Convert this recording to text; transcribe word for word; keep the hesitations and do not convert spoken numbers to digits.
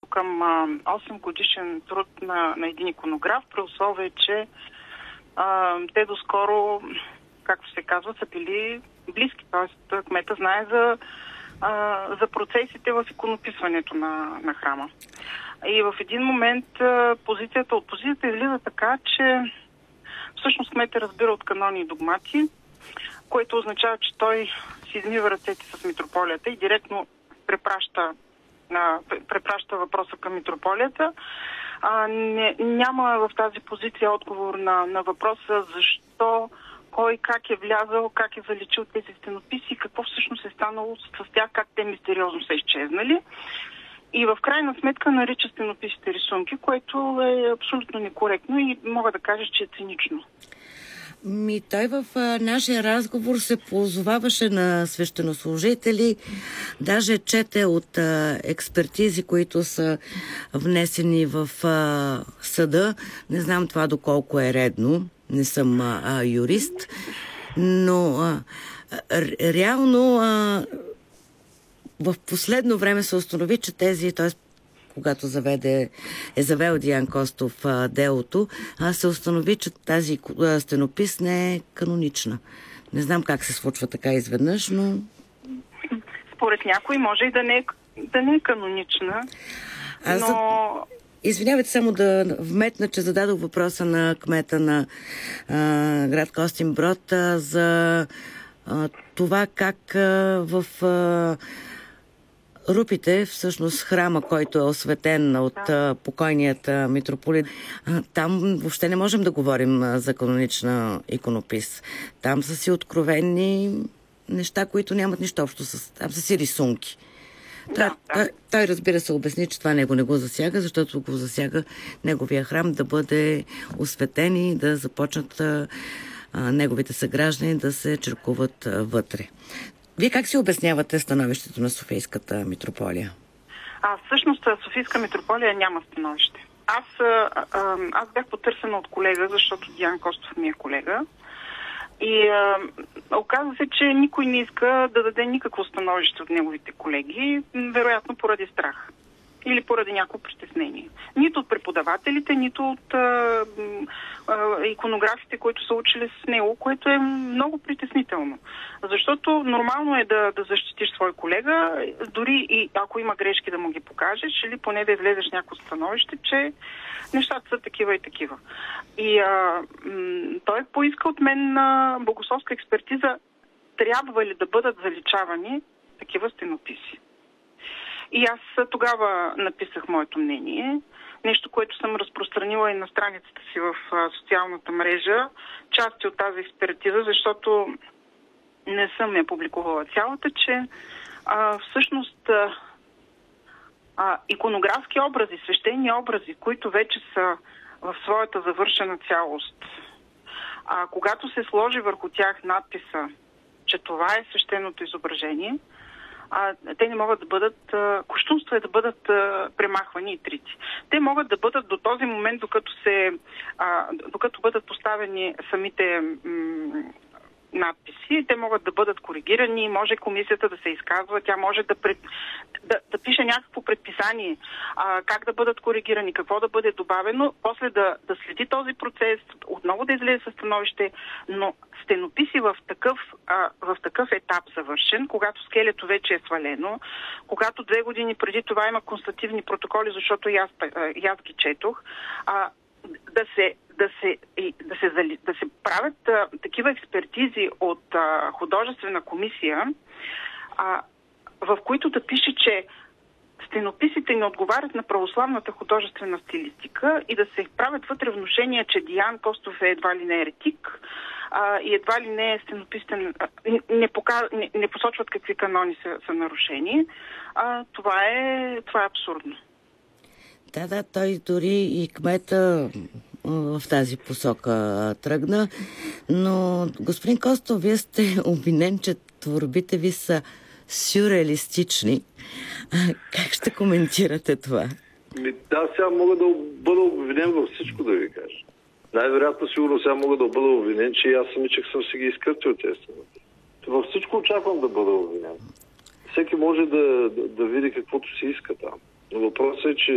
към а, осем годишен труд на, на един иконограф, при условие, че а, те доскоро, както се казва, са били близки. Тоест, кмета знае за, а, за процесите в иконописването на, на храма. И в един момент а, позицията от позицията излиза така, че всъщност кмета разбира от канони и догмати, което означава, че той си измива ръцете с митрополията и директно препраща, а, препраща въпроса към митрополията. А, не, няма в тази позиция отговор на, на въпроса защо, кой, как е влязал, как е заличил тези стенописи, какво всъщност е станало с тях, как те мистериозно са изчезнали. И в крайна сметка нарича стенописите рисунки, което е абсолютно некоректно и мога да кажа, че е цинично. Ми, той в а, нашия разговор се позоваваше на свещенослужители, даже чете от а, експертизи, които са внесени в а, съда. Не знам това доколко е редно, не съм а, а, юрист, но а, ре, реално а, в последно време се установи, че тези, т.е. когато заведе, е завел Диан Костов а, делото, а се установи, че тази а, стенопис не е канонична. Не знам как се случва така изведнъж, но... Според някой може и да не е, да не е канонична, Аз... но... Извинявайте само да вметна, че зададох въпроса на кмета на а, град Костинброд а, за а, това как а, в... А, Рупите, всъщност храма, който е осветен от да. покойният митрополит, там въобще не можем да говорим за канонична иконопис. Там са си откровени неща, които нямат нищо общо с... Там са си рисунки. Да, той, да. Той, той, разбира се, обясни, че това него не го засяга, защото го засяга неговия храм да бъде осветен и да започнат а, неговите съграждани да се черкуват а, вътре. Вие как си обяснявате становището на Софийската митрополия? А, всъщност Софийска митрополия няма становище. Аз, а, а, аз бях потърсена от колега, защото Диан Костов ми е колега. И а, оказва се, че никой не иска да даде никакво становище от неговите колеги, вероятно поради страх. Или поради някакво притеснение. Нито от преподавателите, нито от а, а, иконографите, които са учили с него, което е много притеснително. Защото нормално е да, да защитиш свой колега, дори и ако има грешки да му ги покажеш, или поне да излезеш някакво становище, че нещата са такива и такива. И а, м- той поиска от мен на богословска експертиза, трябва ли да бъдат заличавани такива стенописи. И аз тогава написах моето мнение, нещо, което съм разпространила и на страницата си в социалната мрежа, части от тази експертиза, защото не съм я публикувала цялата, че а, всъщност а, иконографски образи, свещени образи, които вече са в своята завършена цялост, а когато се сложи върху тях надписа, че това е свещеното изображение, а, те не могат да бъдат, а, кощунство е да бъдат а, премахвани и трити. Те могат да бъдат до този момент, докато се, а, докато бъдат поставени самите м- надписи, те могат да бъдат коригирани, може комисията да се изказва, тя може да, пред, да, да пише някакво предписание, а, как да бъдат коригирани, какво да бъде добавено, после да, да следи този процес, отново да излезе със становище, но стенописи в такъв, а, в такъв етап завършен, когато скелето вече е свалено, когато две години преди това има констативни протоколи, защото и аз, и аз ги четох, а, да се, да се, да се, да се правят а, такива експертизи от а, художествена комисия, а, в които да пише, че стенописите не отговарят на православната художествена стилистика и да се правят вътре внушения, че Диан Костов е едва ли не еретик а, и едва ли не е стенописен, не, не, пока, не, не посочват какви канони са, са нарушени. А, това, е, това е абсурдно. Да, да, той дори и кмета в тази посока тръгна, но господин Костов, вие сте обвинен, че творбите ви са сюрреалистични. Как ще коментирате това? Ми, да, сега мога да бъда обвинен във всичко, да ви кажа. Най-вероятно сигурно сега мога да бъда обвинен, че аз самичък съм си ги изкъртил тези стенописи. Във всичко очаквам да бъда обвинен. Всеки може да, да, да види каквото си иска там. Но въпросът е, че